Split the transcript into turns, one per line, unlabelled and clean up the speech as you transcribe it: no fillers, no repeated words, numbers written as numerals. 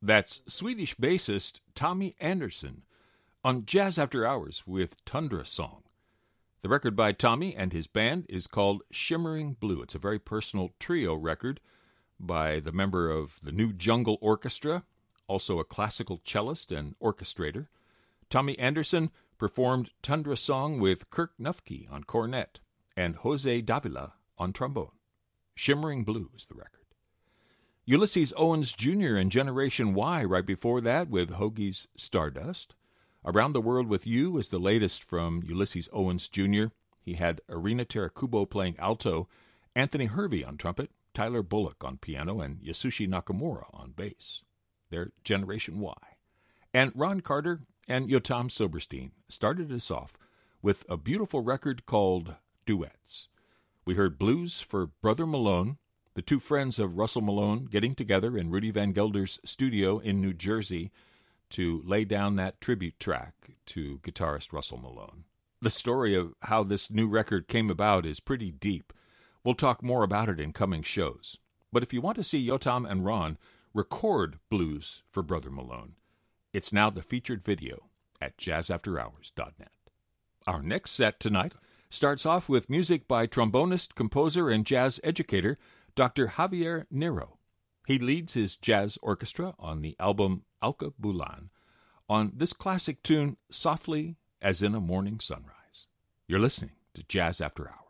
That's Swedish bassist Tommy Andersson on Jazz After Hours with Tundra Song. The record by Tommy and his band is called Shimmering Blue. It's a very personal trio record by the member of the New Jungle Orchestra, also a classical cellist and orchestrator. Tommy Andersson performed Tundra Song with Kirk Nufke on cornet and Jose Davila on trombone. Shimmering Blue is the record. Ulysses Owens Jr. and Generation Y right before that with Hoagie's Stardust. Around the World with You is the latest from Ulysses Owens Jr. He had Irina Terakubo playing alto, Anthony Hervey on trumpet, Tyler Bullock on piano, and Yasushi Nakamura on bass. They're Generation Y. And Ron Carter and Yotam Silberstein started us off with a beautiful record called Duets. We heard Blues for Brother Malone, the two friends of Russell Malone getting together in Rudy Van Gelder's studio in New Jersey to lay down that tribute track to guitarist Russell Malone. The story of how this new record came about is pretty deep. We'll talk more about it in coming shows. But if you want to see Yotam and Ron record Blues for Brother Malone, it's now the featured video at jazzafterhours.net. Our next set tonight starts off with music by trombonist, composer, and jazz educator Dr. Javier Nero. He leads his jazz orchestra on the album Alka Bulan on this classic tune, Softly as in a Morning Sunrise. You're listening to Jazz After Hours.